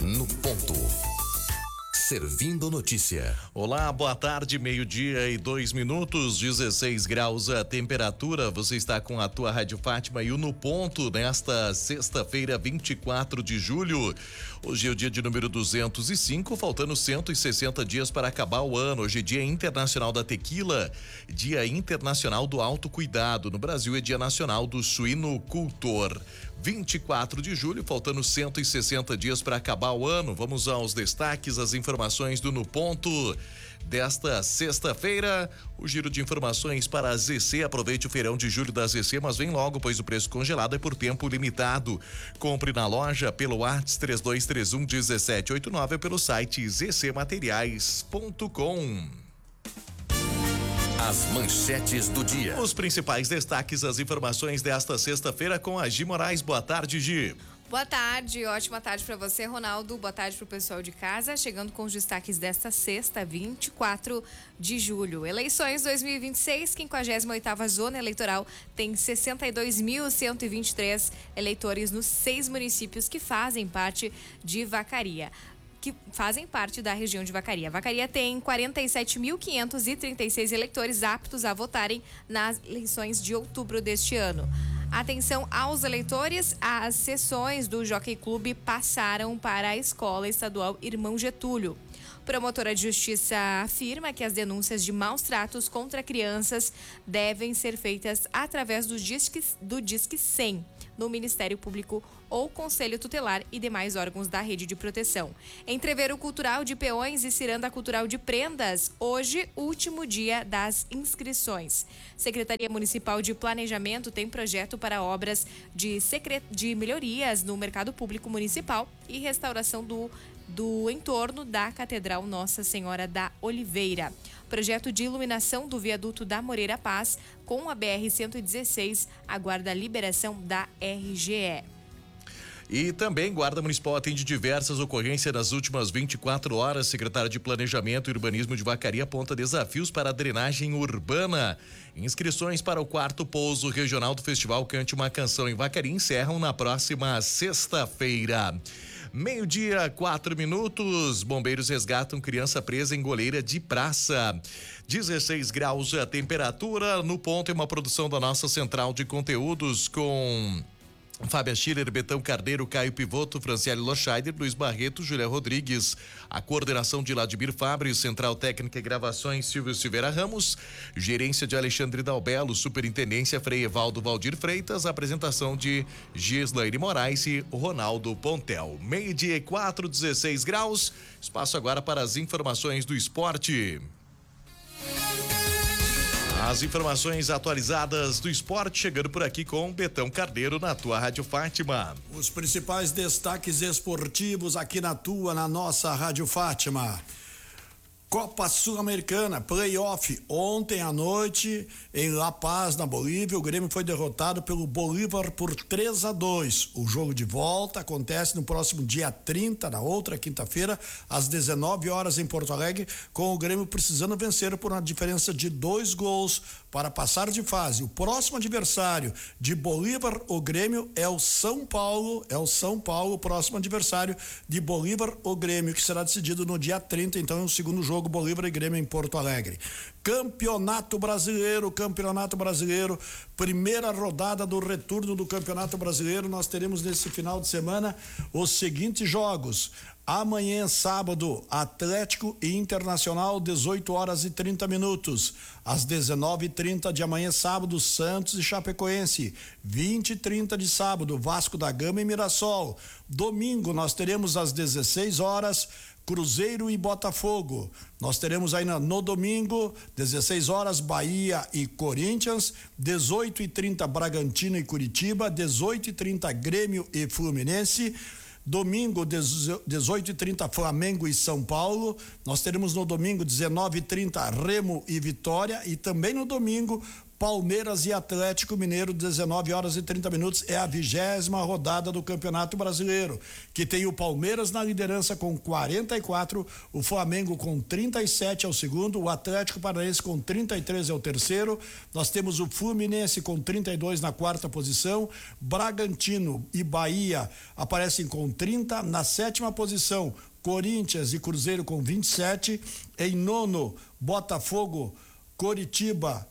No ponto. Servindo notícia. Olá, boa tarde, 12:02, 16 graus a temperatura. Você está com a tua Rádio Fátima e o No Ponto nesta sexta-feira, 24 de julho. Hoje é o dia de número 205, faltando 160 dias para acabar o ano. Hoje é Dia Internacional da Tequila, Dia Internacional do Autocuidado. No Brasil é Dia Nacional do Suinocultor. 24 de julho, faltando 160 dias para acabar o ano. Vamos aos destaques, as informações do No Ponto desta sexta-feira. O giro de informações para a ZC. Aproveite o feirão de julho da ZC, mas vem logo, pois o preço congelado é por tempo limitado. Compre na loja pelo WhatsApp 3231-1789 pelo site zcmateriais.com. As manchetes do dia. Os principais destaques, as informações desta sexta-feira com a Gi Moraes. Boa tarde, Gi. Boa tarde, ótima tarde para você, Ronaldo. Boa tarde para o pessoal de casa. Chegando com os destaques desta sexta, 24 de julho. Eleições 2026, 58ª Zona Eleitoral tem 62.123 eleitores nos 6 municípios que fazem parte de Vacaria. Que fazem parte da região de Vacaria. Vacaria tem 47.536 eleitores aptos a votarem nas eleições de outubro deste ano. Atenção aos eleitores, as sessões do Jockey Clube passaram para a Escola Estadual Irmão Getúlio. Promotora de Justiça afirma que as denúncias de maus tratos contra crianças devem ser feitas através do Disque 100, no Ministério Público ou Conselho Tutelar e demais órgãos da rede de proteção. Entreveiro Cultural de Peões e Ciranda Cultural de Prendas, hoje, último dia das inscrições. Secretaria Municipal de Planejamento tem projeto para obras de melhorias no mercado público municipal e restauração do entorno da Catedral Nossa Senhora da Oliveira. Projeto de iluminação do viaduto da Moreira Paz com a BR-116 aguarda a liberação da RGE. E também Guarda Municipal atende diversas ocorrências nas últimas 24 horas. Secretário de Planejamento e Urbanismo de Vacaria aponta desafios para a drenagem urbana. Inscrições para o 4º pouso regional do Festival Cante uma Canção em Vacaria encerram na próxima sexta-feira. 12:04. Bombeiros resgatam criança presa em goleira de praça. 16 graus a temperatura. No Ponto é uma produção da nossa central de conteúdos com Fábia Schiller, Betão Carneiro, Caio Pivoto, Franciele Loscheider, Luiz Barreto, Julia Rodrigues. A coordenação de Vladimir Fabri, Central Técnica e Gravações Silvio Silveira Ramos, gerência de Alexandre Dalbelo, Superintendência Frei Evaldo Valdir Freitas, apresentação de Gislaine Moraes e Ronaldo Pontel. 12:04, 16 graus. Espaço agora para as informações do esporte. As informações atualizadas do esporte chegando por aqui com Betão Carneiro na tua Rádio Fátima. Os principais destaques esportivos aqui na nossa Rádio Fátima. Copa Sul-Americana, playoff, ontem à noite em La Paz, na Bolívia, o Grêmio foi derrotado pelo Bolívar por 3-2. O jogo de volta acontece no próximo dia 30, na outra quinta-feira, às 19 horas em Porto Alegre, com o Grêmio precisando vencer por uma diferença de 2 gols para passar de fase. O próximo adversário de Bolívar, o Grêmio, é o São Paulo, o próximo adversário de Bolívar, o Grêmio, que será decidido no dia 30, então é o segundo jogo Bolívar e Grêmio em Porto Alegre. Campeonato Brasileiro, primeira rodada do retorno do Campeonato Brasileiro. Nós teremos nesse final de semana os seguintes jogos. Amanhã, sábado, Atlético e Internacional, 18h30. Às 19h30 de amanhã, sábado, Santos e Chapecoense. 20h30 de sábado, Vasco da Gama e Mirassol. Domingo, nós teremos às 16 horas Cruzeiro e Botafogo. Nós teremos aí no domingo, 16 horas, Bahia e Corinthians, 18h30 Bragantino e Curitiba, 18h30 Grêmio e Fluminense. Domingo, 18h30, Flamengo e São Paulo. Nós teremos no domingo, 19h30, Remo e Vitória. E também no domingo, Palmeiras e Atlético Mineiro, 19 horas e 30 minutos, é a 20ª rodada do Campeonato Brasileiro, que tem o Palmeiras na liderança com 44, o Flamengo com 37 é o segundo, o Atlético Paranaense com 33 é o terceiro, nós temos o Fluminense com 32 na quarta posição, Bragantino e Bahia aparecem com 30, na sétima posição, Corinthians e Cruzeiro com 27, em nono, Botafogo, Coritiba,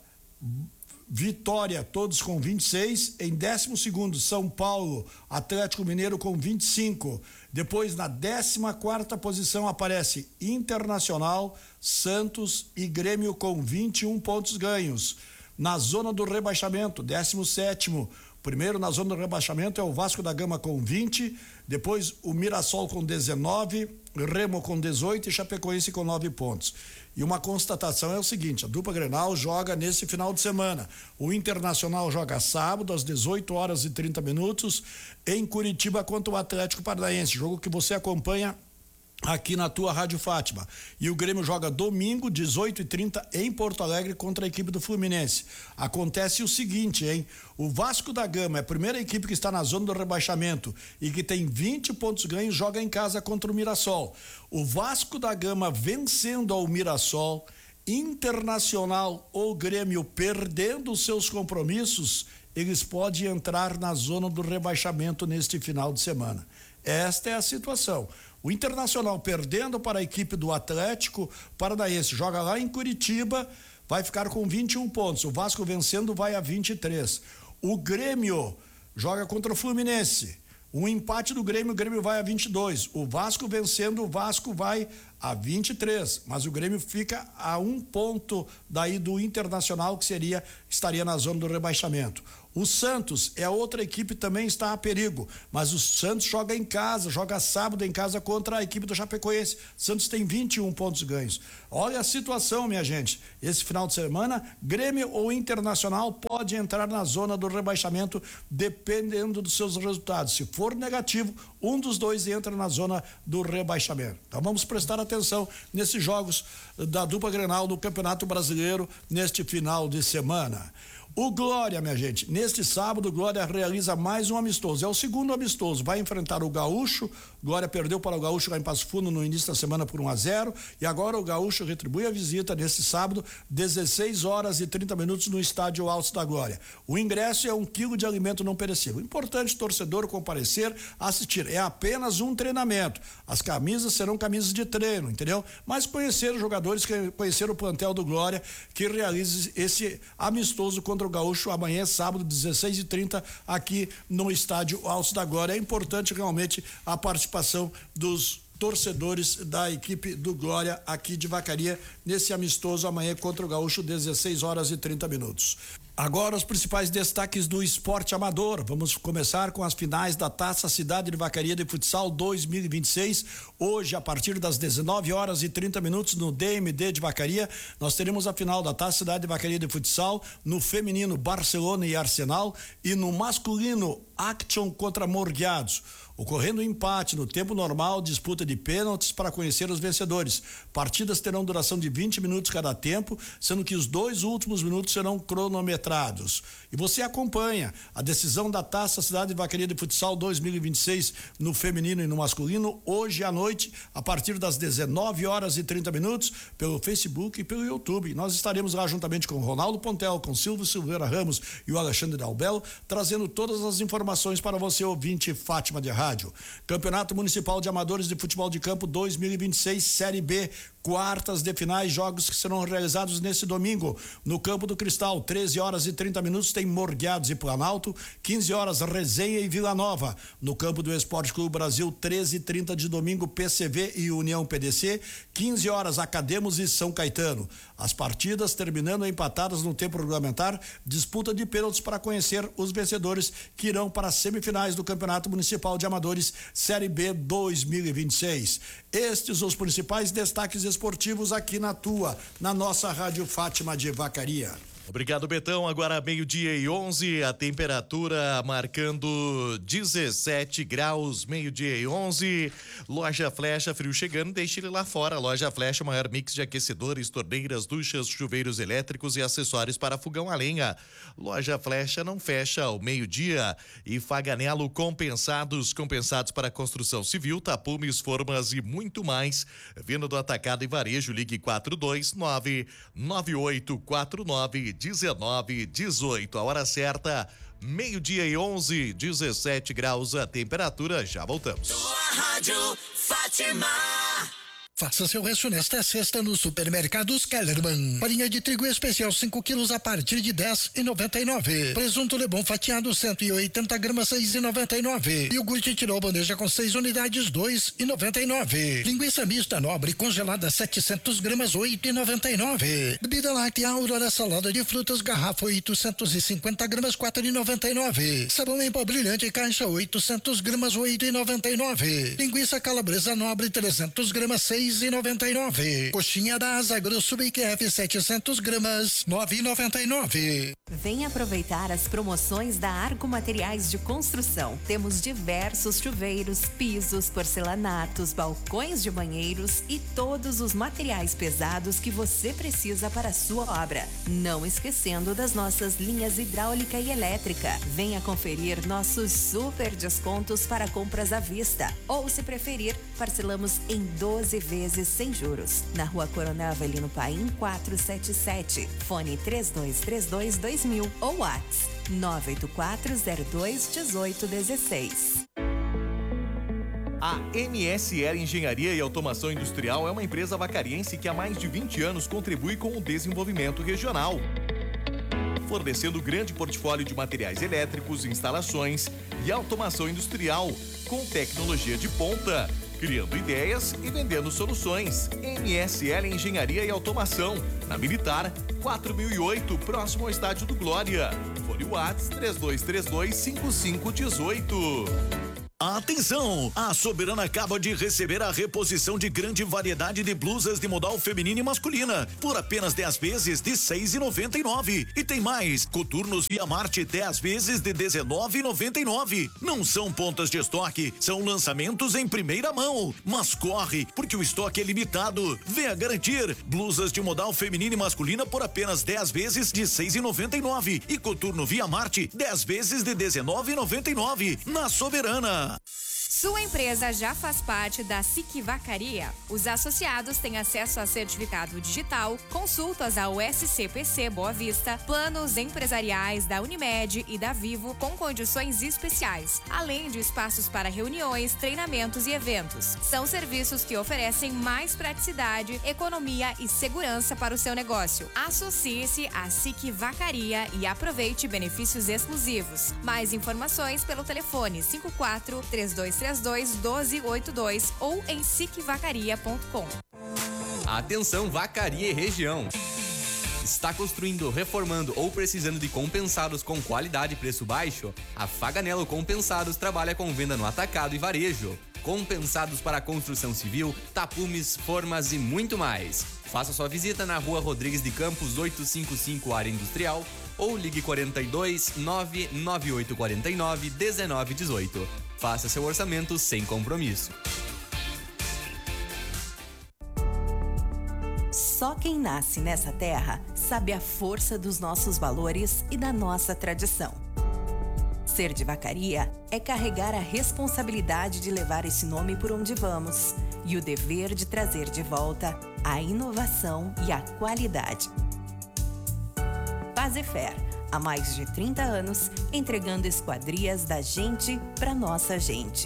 Vitória, todos com 26. Em 12º, São Paulo, Atlético Mineiro com 25. Depois, na 14ª posição, aparece Internacional, Santos e Grêmio com 21 pontos ganhos. Na zona do rebaixamento, 17º, primeiro na zona do rebaixamento é o Vasco da Gama com 20, depois o Mirassol com 19, Remo com 18 e Chapecoense com 9 pontos. E uma constatação é o seguinte: a dupla Grenal joga nesse final de semana. O Internacional joga sábado às 18 horas e 30 minutos em Curitiba contra o Atlético Paranaense, jogo que você acompanha aqui na tua Rádio Fátima. E o Grêmio joga domingo, 18h30, em Porto Alegre contra a equipe do Fluminense. Acontece o seguinte, hein? O Vasco da Gama é a primeira equipe que está na zona do rebaixamento e que tem 20 pontos ganhos, joga em casa contra o Mirassol. O Vasco da Gama vencendo ao Mirassol, Internacional ou Grêmio perdendo os seus compromissos, eles podem entrar na zona do rebaixamento neste final de semana. Esta é a situação. O Internacional perdendo para a equipe do Atlético Paranaense, joga lá em Curitiba, vai ficar com 21 pontos. O Vasco vencendo vai a 23. O Grêmio joga contra o Fluminense. Um empate do Grêmio, o Grêmio vai a 22. O Vasco vencendo, o Vasco vai a 23. Mas o Grêmio fica a 1 ponto daí do Internacional, que estaria na zona do rebaixamento. O Santos é outra equipe, também está a perigo, mas o Santos joga em casa, joga sábado em casa contra a equipe do Chapecoense. Santos tem 21 pontos ganhos. Olha a situação, minha gente. Esse final de semana, Grêmio ou Internacional pode entrar na zona do rebaixamento, dependendo dos seus resultados. Se for negativo, um dos dois entra na zona do rebaixamento. Então vamos prestar atenção nesses jogos da dupla Grenal do Campeonato Brasileiro neste final de semana. O Glória, minha gente, neste sábado o Glória realiza mais um amistoso, é o segundo amistoso, vai enfrentar o Gaúcho. Glória perdeu para o Gaúcho lá em Passo Fundo no início da semana por 1-0 e agora o Gaúcho retribui a visita nesse sábado, 16 horas e 30 minutos no estádio Altos da Glória. O ingresso é 1 quilo de alimento não perecível. Importante torcedor comparecer, assistir, é apenas um treinamento. As camisas serão camisas de treino, entendeu? Mas conhecer os jogadores, conhecer o plantel do Glória que realiza esse amistoso contra o Gaúcho amanhã, sábado, 16h30, aqui no estádio Altos da Glória. É importante realmente a participação dos torcedores da equipe do Glória aqui de Vacaria nesse amistoso amanhã contra o Gaúcho, 16 horas e 30 minutos. Agora os principais destaques do esporte amador. Vamos começar com as finais da Taça Cidade de Vacaria de Futsal 2026. Hoje, a partir das 19 horas e 30 minutos no DMD de Vacaria, nós teremos a final da Taça Cidade de Vacaria de Futsal. No feminino, Barcelona e Arsenal, e no masculino, Action contra Morgueados. Ocorrendo empate no tempo normal, disputa de pênaltis para conhecer os vencedores. Partidas terão duração de 20 minutos cada tempo, sendo que os 2 últimos minutos serão cronometrados. E você acompanha a decisão da Taça Cidade de Vacaria de Futsal 2026 no feminino e no masculino, hoje à noite, a partir das 19 horas e 30 minutos, pelo Facebook e pelo YouTube. Nós estaremos lá juntamente com o Ronaldo Pontel, com Silvio Silveira Ramos e o Alexandre Dalbello, trazendo todas as informações para você, ouvinte Fátima de Rádio. Campeonato Municipal de Amadores de Futebol de Campo 2026, Série B, quartas de finais, jogos que serão realizados nesse domingo no Campo do Cristal, 13 horas e 30 minutos tem Morgueados e Planalto, 15 horas Resenha e Vila Nova. No Campo do Esporte Clube Brasil, 13h30 de domingo, PCV e União PDC, 15 horas Academos e São Caetano. As partidas terminando empatadas no tempo regulamentar, disputa de pênaltis para conhecer os vencedores que irão para as semifinais do Campeonato Municipal de Amadores Série B 2026. Estes os principais destaques esportivos aqui na nossa Rádio Fátima de Vacaria. Obrigado, Betão. Agora 12:11, a temperatura marcando 17 graus, 12:11. Loja Flecha, frio chegando, deixe ele lá fora. Loja Flecha, maior mix de aquecedores, torneiras, duchas, chuveiros elétricos e acessórios para fogão a lenha. Loja Flecha não fecha ao meio-dia. E Faganello compensados para construção civil, tapumes, formas e muito mais. Venda do atacado e varejo, ligue 429-9849-1918. A hora certa, 12:11, 17 graus a temperatura. Já voltamos. Sua Rádio Fátima. Faça seu rancho nesta sexta no Supermercados Kellerman. Farinha de trigo especial 5 quilos a partir de 10,99. Presunto Lebon fatiado 180 gramas 6,99. Iogurte Tirol bandeja com 6 unidades 2,99. Linguiça mista nobre congelada 700 gramas 8,99. Bebida láctea Aurora salada de frutas garrafa 850 gramas 4,99. Sabão em pó brilhante caixa 800 gramas 8,99. Linguiça calabresa nobre 300 gramas 6,99. Coxinha da Asa Grosso BQF 700 gramas 9,99. Vem aproveitar as promoções da Arco Materiais de Construção. Temos diversos chuveiros, pisos, porcelanatos, balcões de banheiros e todos os materiais pesados que você precisa para a sua obra. Não esquecendo das nossas linhas hidráulica e elétrica. Venha conferir nossos super descontos para compras à vista. Ou, se preferir, parcelamos em 12 vezes sem juros. Na Rua Coronel Avelino Paim 477. Fone 3232-2000 ou WhatsApp 98402-1816. A MSL Engenharia e Automação Industrial é uma empresa vacariense que há mais de 20 anos contribui com o desenvolvimento regional, fornecendo grande portfólio de materiais elétricos, instalações e automação industrial com tecnologia de ponta, criando ideias e vendendo soluções. MSL Engenharia e Automação, na Militar 4008, próximo ao Estádio do Glória. Fone WhatsApp 3232-5518. Atenção! A Soberana acaba de receber a reposição de grande variedade de blusas de modal feminina e masculina por apenas 10 vezes de R$ 6,99. E tem mais, coturnos Via Marte 10 vezes de R$ 19,99. Não são pontas de estoque, são lançamentos em primeira mão. Mas corre, porque o estoque é limitado. Venha garantir blusas de modal feminina e masculina por apenas 10 vezes de R$ 6,99 e coturno Via Marte 10 vezes de R$ 19,99 na Soberana. Sua empresa já faz parte da SIC Vacaria. Os associados têm acesso a certificado digital, consultas ao SCPC Boa Vista, planos empresariais da Unimed e da Vivo com condições especiais, além de espaços para reuniões, treinamentos e eventos. São serviços que oferecem mais praticidade, economia e segurança para o seu negócio. Associe-se à SIC Vacaria e aproveite benefícios exclusivos. Mais informações pelo telefone 54-3232-1282 ou em sicvacaria.com. Atenção, Vacaria e região. Está construindo, reformando ou precisando de compensados com qualidade e preço baixo? A Faganello Compensados trabalha com venda no atacado e varejo. Compensados para construção civil, tapumes, formas e muito mais. Faça sua visita na Rua Rodrigues de Campos 855, área industrial, ou ligue 42 99849 1918. Faça seu orçamento sem compromisso. Só quem nasce nessa terra sabe a força dos nossos valores e da nossa tradição. Ser de Vacaria é carregar a responsabilidade de levar esse nome por onde vamos e o dever de trazer de volta a inovação e a qualidade. Fazefer, há mais de 30 anos, entregando esquadrias da gente para nossa gente.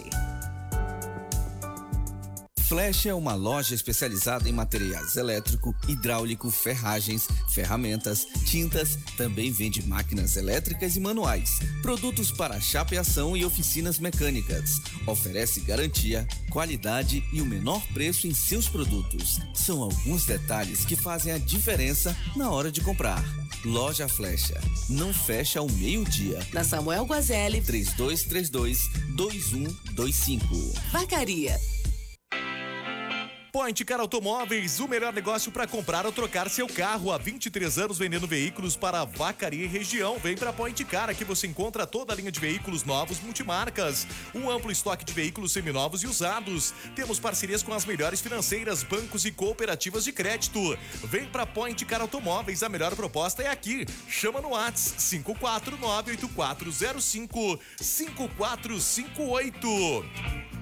Flecha é uma loja especializada em materiais elétrico, hidráulico, ferragens, ferramentas, tintas, também vende máquinas elétricas e manuais, produtos para chapeação e oficinas mecânicas. Oferece garantia, qualidade e o menor preço em seus produtos. São alguns detalhes que fazem a diferença na hora de comprar. Loja Flecha, não fecha ao meio-dia. Na Samuel Guazelli 3232-2125. Vacaria. Point Car Automóveis, o melhor negócio para comprar ou trocar seu carro. Há 23 anos vendendo veículos para Vacaria e região. Vem para Point Car, aqui você encontra toda a linha de veículos novos multimarcas, um amplo estoque de veículos seminovos e usados. Temos parcerias com as melhores financeiras, bancos e cooperativas de crédito. Vem para Point Car Automóveis, a melhor proposta é aqui. Chama no WhatsApp 54984055458.